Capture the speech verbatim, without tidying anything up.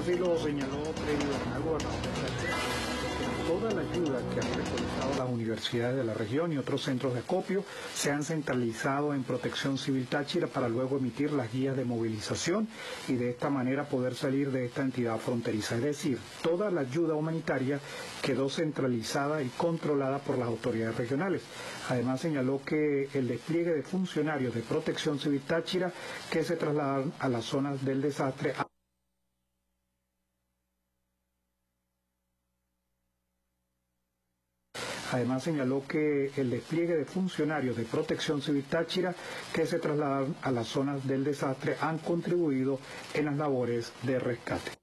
Así lo señaló Freddy Bernal, gobernador de Táchira. Toda la ayuda que han recolectado las universidades de la región y otros centros de acopio se han centralizado en Protección Civil Táchira para luego emitir las guías de movilización y de esta manera poder salir de esta entidad fronteriza. Es decir, toda la ayuda humanitaria quedó centralizada y controlada por las autoridades regionales. Además señaló que el despliegue de funcionarios de Protección Civil Táchira que se trasladaron a las zonas del desastre. Además señaló que el despliegue de funcionarios de Protección Civil Táchira que se trasladaron a las zonas del desastre han contribuido en las labores de rescate.